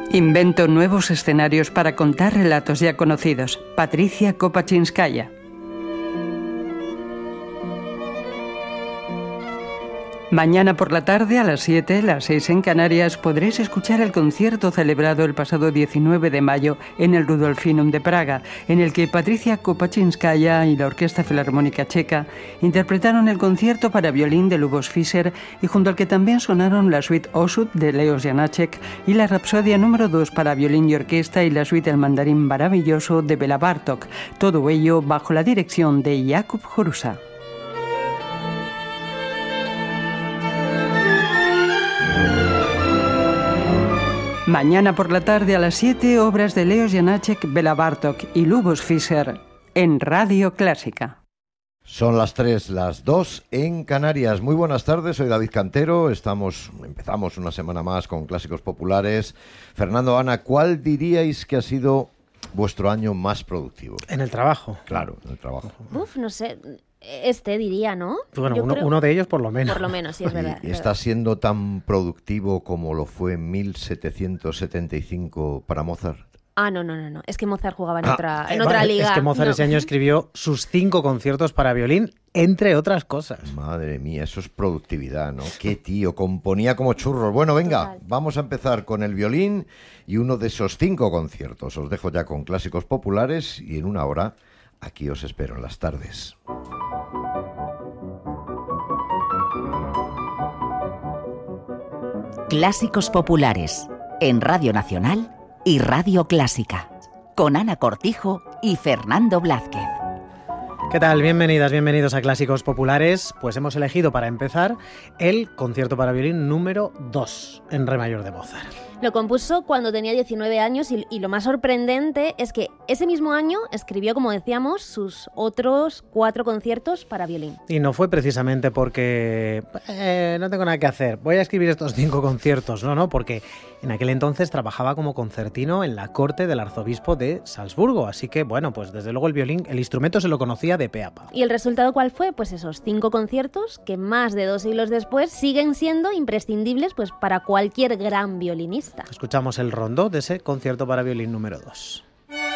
Invento nuevos escenarios para contar relatos ya conocidos. Patricia Kopachinskaya. Mañana por la tarde a las 7, las 6 en Canarias, podréis escuchar el concierto celebrado el pasado 19 de mayo en el Rudolfinum de Praga, en el que Patricia Kopachinskaya y la Orquesta Filarmónica Checa interpretaron el concierto para violín de Lubos Fischer y junto al que también sonaron la suite Osud de Leos Janáček y la Rapsodia número 2 para violín y orquesta y la suite El mandarín maravilloso de Bela Bartók, todo ello bajo la dirección de Jakub Horusa. Mañana por la tarde a las 7, obras de Leos Janáček, Bela Bartók y Lubos Fischer en Radio Clásica. Son las 3, las 2 en Canarias. Muy buenas tardes, soy David Cantero. Empezamos una semana más con clásicos populares. Fernando, Ana, ¿cuál diríais que ha sido vuestro año más productivo? En el trabajo. Claro, en el trabajo. No sé, diría, ¿no? Bueno, uno de ellos por lo menos. Por lo menos, sí, es verdad. ¿Y está siendo tan productivo como lo fue en 1775 para Mozart? No. Es que Mozart jugaba en otra liga. Es que Mozart ese año escribió sus 5 conciertos para violín, entre otras cosas. Madre mía, eso es productividad, ¿no? Qué tío, componía como churros. Bueno, venga, vamos a empezar con el violín y uno de esos 5 conciertos. Os dejo ya con clásicos populares y en una hora aquí os espero en las tardes. Clásicos populares en Radio Nacional y Radio Clásica, con Ana Cortijo y Fernando Blázquez. ¿Qué tal? Bienvenidos a Clásicos Populares. Pues hemos elegido para empezar el concierto para violín número 2 en re mayor de Mozart. Lo compuso cuando tenía 19 años y lo más sorprendente es que ese mismo año escribió, como decíamos, sus otros 4 conciertos para violín. Y no fue precisamente porque no tengo nada que hacer, voy a escribir estos 5 conciertos, no, porque en aquel entonces trabajaba como concertino en la corte del arzobispo de Salzburgo, así que bueno, pues desde luego el violín, el instrumento se lo conocía de pe a pa. ¿Y el resultado cuál fue? Pues esos 5 conciertos que más de 2 siglos después siguen siendo imprescindibles pues para cualquier gran violinista. Escuchamos el rondó de ese concierto para violín número 2.